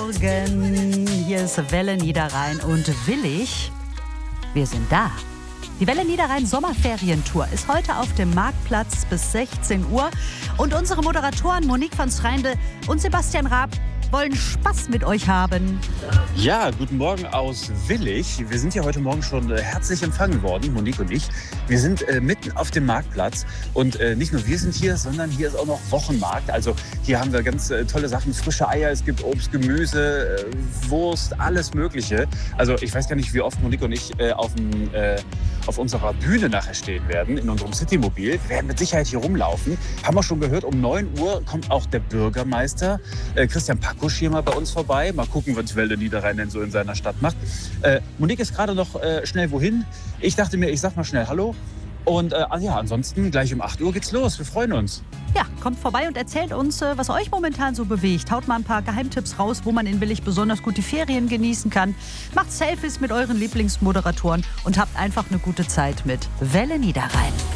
Morgen. Hier ist Welle Niederrhein und Willig. Wir sind da. Die Welle Niederrhein Sommerferientour ist heute auf dem Marktplatz bis 16 Uhr. Und unsere Moderatoren Monique van Schreinde und Sebastian Raab wollen Spaß mit euch haben. Ja, guten Morgen aus Willig. Wir sind ja heute Morgen schon herzlich empfangen worden, Monique und ich. Wir sind mitten auf dem Marktplatz und nicht nur wir sind hier, sondern hier ist auch noch Wochenmarkt. Also hier haben wir ganz tolle Sachen, frische Eier, es gibt Obst, Gemüse, Wurst, alles Mögliche. Also ich weiß gar nicht, wie oft Monique und ich auf unserer Bühne nachher stehen werden, in unserem Citymobil. Wir werden mit Sicherheit hier rumlaufen. Haben wir schon gehört, um 9 Uhr kommt auch der Bürgermeister Christian Pakusch hier mal bei uns vorbei. Mal gucken, was Welle Niederrhein denn so in seiner Stadt macht. Monique ist gerade noch schnell wohin. Ich dachte mir, ich sag mal schnell Hallo. Und ansonsten gleich um 8 Uhr geht's los. Wir freuen uns. Ja, kommt vorbei und erzählt uns, was euch momentan so bewegt. Haut mal ein paar Geheimtipps raus, wo man in Willig besonders gut die Ferien genießen kann. Macht Selfies mit euren Lieblingsmoderatoren und habt einfach eine gute Zeit mit Welle Niederrhein.